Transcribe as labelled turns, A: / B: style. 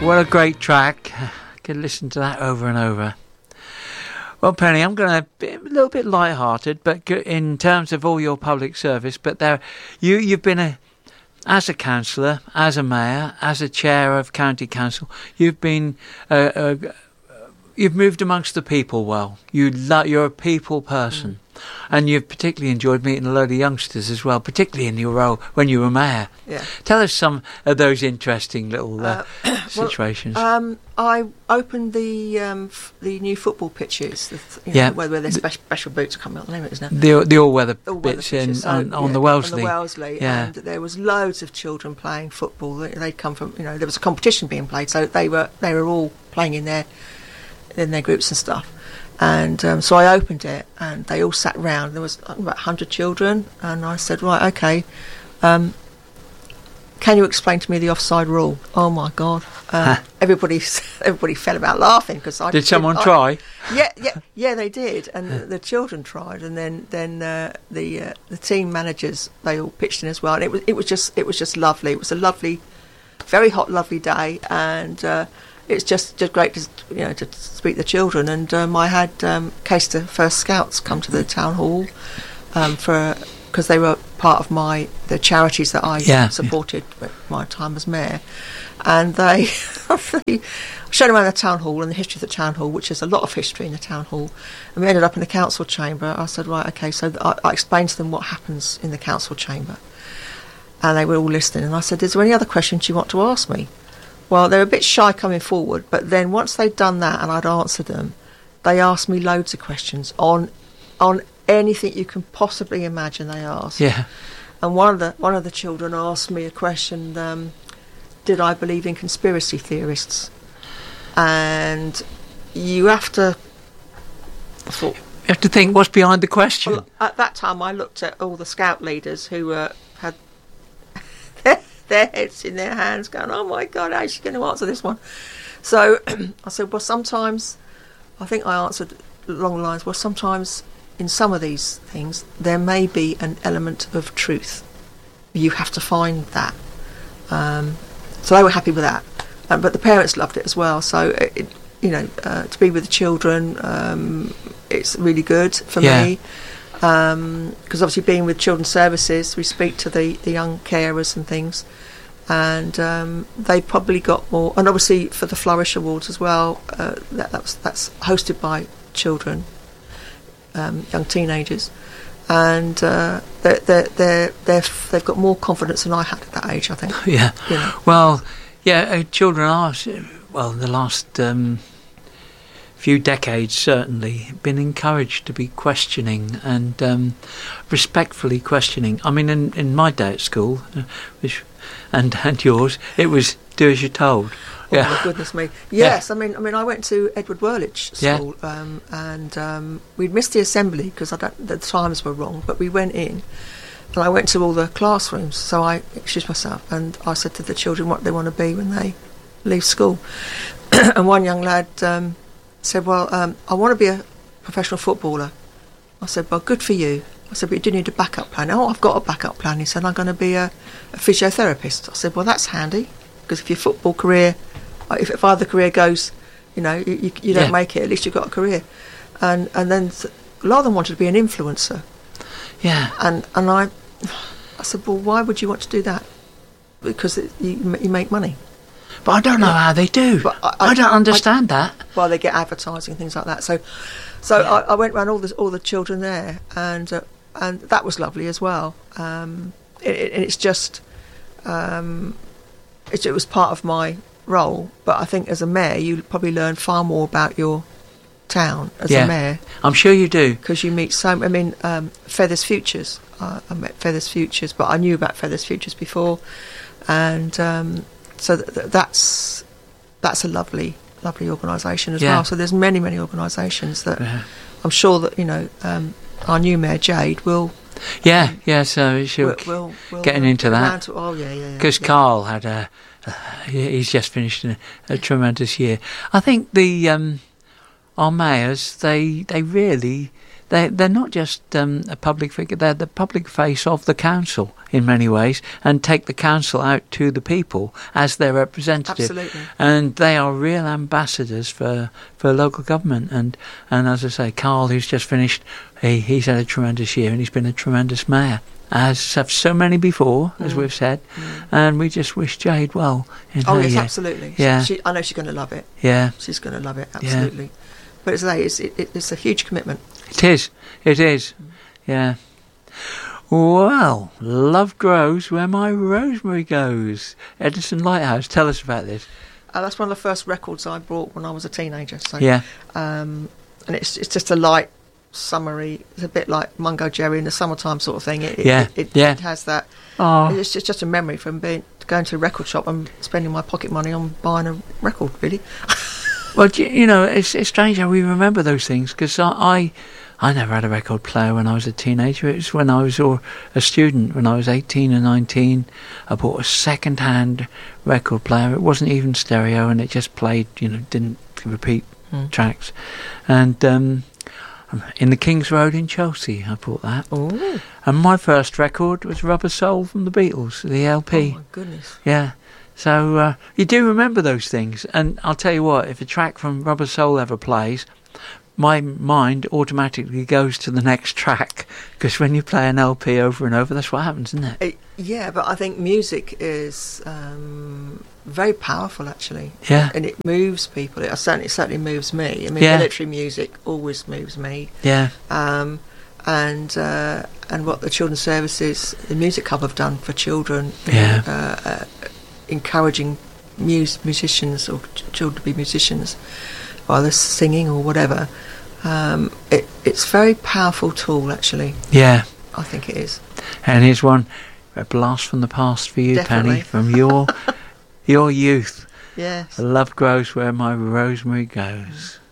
A: What a great track. I could listen to that over and over. Well, Penny, I'm going to be a little bit light-hearted, but in terms of all your public service, but you've been as a councillor, as a mayor, as a chair of county council, you've been you've moved amongst the people well. You're a people person. And you've particularly enjoyed meeting a load of youngsters as well, particularly in your role when you were mayor.
B: Yeah.
A: Tell us some of those interesting little situations.
B: I opened the new football pitches, where there's special boots. I can't remember what the name of it is now.
A: The all-weather bits on the Wellesley.
B: On the Wellesley,
A: yeah.
B: And there was loads of children playing football. They'd come from, there was a competition being played, so they were all playing in their groups and stuff. And so I opened it, and they all sat round. There was about 100 children, and I said, right, okay, can you explain to me the offside rule? Oh my God! Everybody fell about laughing because I
A: did. Someone try?
B: Yeah, they did, and the children tried, and then the team managers, they all pitched in as well, and it was just lovely. It was a lovely, very hot, lovely day, and. It's just great to speak to the children, and I had Caister First Scouts come to the town hall because they were part of the charities that I supported at my time as mayor, and they showed around the town hall and the history of the town hall, which is a lot of history in the town hall, and we ended up in the council chamber. I said, right, okay, so I explained to them what happens in the council chamber, and they were all listening, and I said, is there any other questions you want to ask me? Well, they were a bit shy coming forward, but then once they'd done that and I'd answered them, they asked me loads of questions on anything you can possibly imagine they asked.
A: Yeah.
B: And one of the children asked me a question, did I believe in conspiracy theorists? And you have to
A: think what's behind the question.
B: Well, at that time I looked at all the scout leaders who had their heads in their hands going, oh my God, how's she going to answer this one? So I said, well, sometimes, I think I answered along the lines, well, sometimes in some of these things there may be an element of truth. You have to find that. So they were happy with that. But the parents loved it as well. So, to be with the children, it's really good for me. Because obviously being with Children's Services, we speak to the young carers and things, and they probably got more. And obviously for the Flourish Awards as well, that's hosted by children, young teenagers, and they've got more confidence than I had at that age, I think.
A: Yeah. Well, children are the last. Few decades certainly been encouraged to be questioning and respectfully questioning. I mean, in my day at school, and yours, it was do as you're told.
B: Oh my goodness me! Yes, I mean, I went to Edward Whirlidge School, and we'd missed the assembly because the times were wrong. But we went in, and I went to all the classrooms. So I excused myself, and I said to the children what they want to be when they leave school. And one young lad. Said, well, I want to be a professional footballer. I said, well, good for you. I said, but you do need a backup plan. Oh, I've got a backup plan. He said, I'm going to be a physiotherapist. I said, well, that's handy, because if your football career, if either career goes, you don't make it, at least you've got a career. And then a lot of them wanted to be an influencer.
A: Yeah.
B: And I said, well, why would you want to do that? Because you make money.
A: But I don't know how they do. But I don't understand that.
B: Well, they get advertising and things like that. So I went around all the children there, and that was lovely as well. It's just it was part of my role. But I think as a mayor, you probably learn far more about your town as a mayor.
A: I'm sure you do,
B: because you meet Feathers Futures. I met Feathers Futures, but I knew about Feathers Futures before, and. So that's a lovely organisation as well. So there's many organisations that I'm sure that our new mayor Jade will.
A: So she'll we'll getting into that. Because Carl had he's just finished a tremendous year. I think our mayors they they're not just a public figure, they're the public face of the council in many ways, and take the council out to the people as their representative.
B: Absolutely.
A: And they are real ambassadors for local government. And as I say, Carl, who's just finished, he's had a tremendous year, and he's been a tremendous mayor, as have so many before, as we've said. And we just wish Jade well in her
B: yes,
A: year.
B: absolutely.
A: Yeah.
B: I know she's going to love it.
A: Yeah.
B: She's going to love it, absolutely. But as I say, it's a huge commitment.
A: It is. Yeah. Well, love grows where my rosemary goes. Edison Lighthouse, tell us about this.
B: That's one of the first records I bought when I was a teenager. So,
A: Yeah.
B: And it's just a light summery. It's a bit like Mungo Jerry in the summertime sort of thing. It has that.
A: Oh.
B: It's just a memory from going to a record shop and spending my pocket money on buying a record, really.
A: Well, you know, it's strange how we remember those things, because I never had a record player when I was a teenager. It was when I was a student, when I was 18 and 19. I bought a second-hand record player. It wasn't even stereo, and it just played, didn't repeat tracks. And in the King's Road in Chelsea, I bought that.
B: Oh.
A: And my first record was Rubber Soul from the Beatles, the LP.
B: Oh, my goodness.
A: Yeah. So you do remember those things. And I'll tell you what, if a track from Rubber Soul ever plays, my mind automatically goes to the next track, because when you play an LP over and over, that's what happens, isn't it?
B: Yeah, but I think music is very powerful, actually.
A: Yeah.
B: And it moves people. It certainly moves me. I mean, military music always moves me.
A: Yeah.
B: And what the Children's Services, the Music Hub have done for children, encouraging musicians or children to be musicians, either singing or whatever. It's a very powerful tool, actually.
A: Yeah.
B: I think it is.
A: And here's one, a blast from the past for you,
B: Definitely.
A: Penny, from your youth.
B: Yes.
A: Love grows where my rosemary goes.